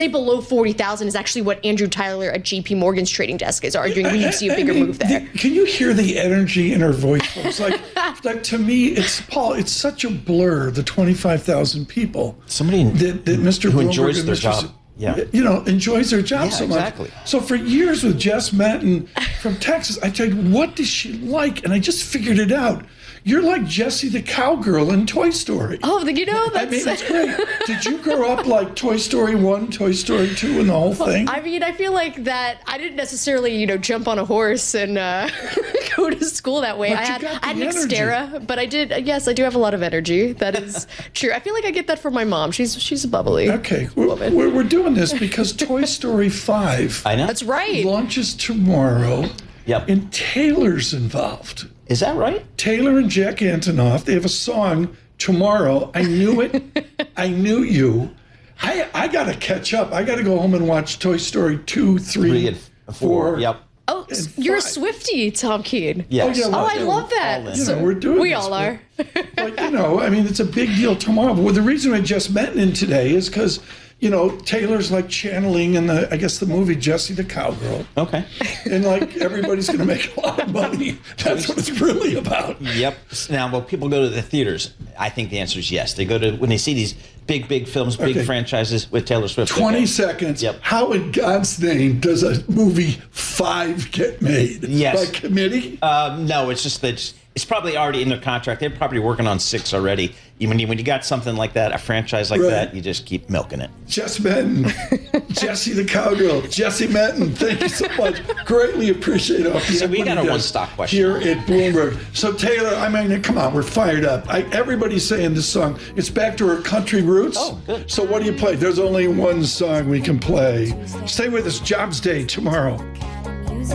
below 40,000 is actually what Andrew Tyler at JP Morgan's trading desk is arguing. We see a bigger move there. Can you hear the energy in her voice? It's like to me, it's Paul. It's such a blur. The 25,000 people. Somebody that Mr. who Bloomberg enjoys and their Mr. job. Yeah. Enjoys their job so much. Exactly. So for years with Jess Menton from Texas, I tell you, what does she like? And I just figured it out. You're like Jessie the cowgirl in Toy Story. Oh, you know, that's... I mean, that's great. Did you grow up like Toy Story 1, Toy Story 2, and the whole thing? I mean, I feel like that I didn't necessarily, jump on a horse and go to school that way. But I you got had the Nextera, but I did, yes, I do have a lot of energy. That is true. I feel like I get that from my mom. She's bubbly. Okay, we're doing this because Toy Story 5 I know. That's right. launches tomorrow. Yep. And Taylor's involved. Is that right? Taylor and Jack Antonoff, they have a song, Tomorrow. I knew it. I knew you. I got to catch up. I got to go home and watch Toy Story 2, 3, and 4. Yep. Oh, you're a Swiftie, Tom Keene. Yes. Oh, yeah, Oh, I love that. we're doing we this, all are. But, I mean, it's a big deal tomorrow. But the reason I just met in today is because, Taylor's like channeling in I guess the movie Jessie the Cowgirl. Okay. And like everybody's going to make a lot of money. That's what it's really about. Yep. Now, when people go to the theaters, I think the answer is yes. They go to, when they see these big films, big franchises with Taylor Swift. 20 seconds. Yep. How in God's name does a movie 5 get made? Yes. By committee? No, it's just that it's probably already in their contract. They're probably working on 6 already. When you got something like that, a franchise like that, you just keep milking it. Jess Menton, Jessie the Cowgirl, Jessie Menton, thank you so much. Greatly appreciate it. So we got a one-stock question here at Bloomberg. So Taylor, I mean, come on, we're fired up. Everybody's saying this song, it's back to her country roots. Oh, good. So what do you play? There's only one song we can play. Stay with us, Jobs Day tomorrow.